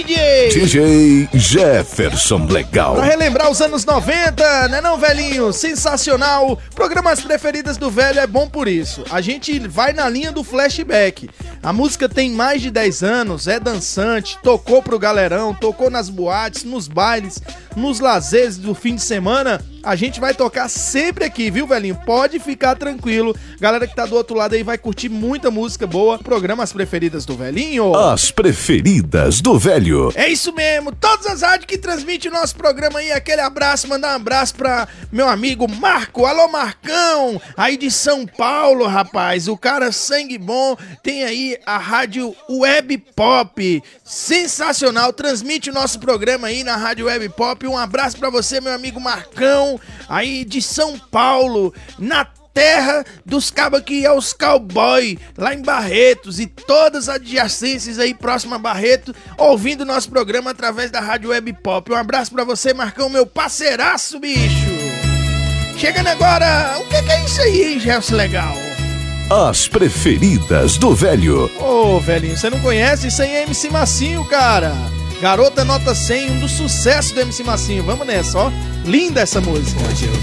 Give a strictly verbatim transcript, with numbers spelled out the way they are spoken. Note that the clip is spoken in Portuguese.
J. D J Jefferson Legal. Pra relembrar os anos noventa, né não, velhinho? Sensacional. Programas preferidas do velho é bom por isso. A gente vai na linha do flashback. A música tem mais de dez anos, é dançante, tocou pro galerão, tocou nas boates, nos bailes, nos lazeres do fim de semana. A gente vai tocar sempre aqui, viu, velhinho? Pode ficar tranquilo. Galera que tá do outro lado aí vai curtir muita música boa. Programas preferidas do velhinho. As preferidas do velho. É isso mesmo. Todas as rádios que transmitem o nosso programa aí. Aquele abraço, mandar um abraço pra meu amigo Marco. Alô, Marcão. Aí de São Paulo, rapaz. O cara sangue bom. Tem aí a rádio Web Pop. Sensacional. Transmite o nosso programa aí na rádio Web Pop. Um abraço pra você, meu amigo Marcão. Aí de São Paulo, na terra dos cabos que é os cowboy, lá em Barretos e todas as adjacências aí próximo a Barreto, ouvindo nosso programa através da rádio Web Pop. Um abraço pra você, Marcão, meu parceiraço, bicho. Chegando agora, o que, que é isso aí, Gelson Legal? As preferidas do velho. Ô, velhinho, você não conhece? Isso aí é M C Massinho, cara. Garota Nota cem, um dos sucessos do M C Massinho. Vamos nessa, ó. Linda essa música. Hoje eu